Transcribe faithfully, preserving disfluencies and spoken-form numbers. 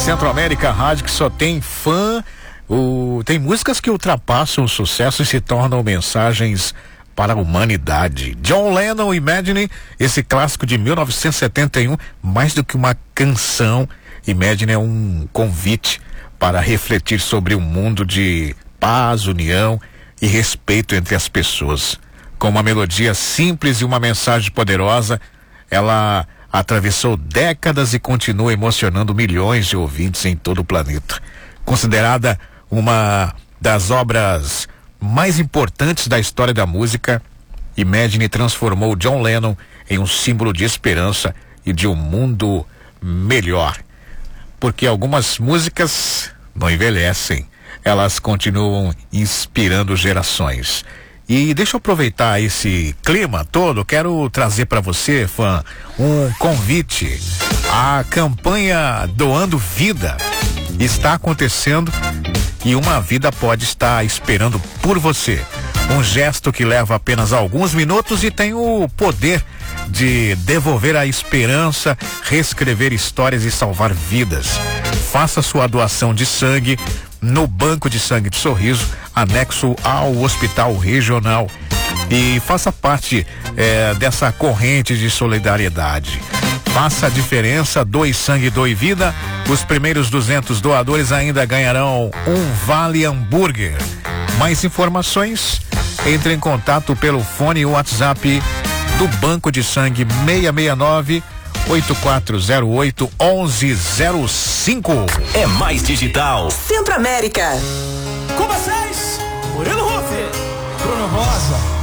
Centro-América Rádio, que só tem fã. O, tem músicas que ultrapassam o sucesso e se tornam mensagens para a humanidade. John Lennon, Imagine, esse clássico de mil novecentos e setenta e um, mais do que uma canção, Imagine é um convite para refletir sobre um mundo de paz, união e respeito entre as pessoas. Com uma melodia simples e uma mensagem poderosa, ela atravessou décadas e continua emocionando milhões de ouvintes em todo o planeta. Considerada uma das obras mais importantes da história da música, Imagine transformou John Lennon em um símbolo de esperança e de um mundo melhor. Porque algumas músicas não envelhecem, elas continuam inspirando gerações. E deixa eu aproveitar esse clima todo, quero trazer para você, fã, um convite. A campanha Doando Vida está acontecendo e uma vida pode estar esperando por você. Um gesto que leva apenas alguns minutos e tem o poder de devolver a esperança, reescrever histórias e salvar vidas. Faça sua doação de sangue no Banco de Sangue de Sorriso, anexo ao Hospital Regional, e faça parte eh, dessa corrente de solidariedade. Faça a diferença, doe sangue, doe vida. Os primeiros duzentos doadores ainda ganharão um vale hambúrguer. Mais informações, entre em contato pelo fone e WhatsApp do Banco de Sangue seis seis nove, oito quatro zero oito, um um zero cinco. É mais digital. Centro-América. Com vocês, Murilo Rufi, Bruno Rosa.